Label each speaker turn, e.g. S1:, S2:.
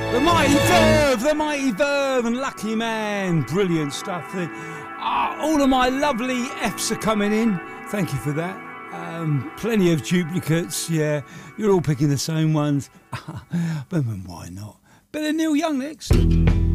S1: The Mighty Verve and Lucky Man. Brilliant stuff. All of my lovely Fs are coming in. Thank you for that. Plenty of duplicates, yeah. You're all picking the same ones. But why not? Bit of Neil Young next.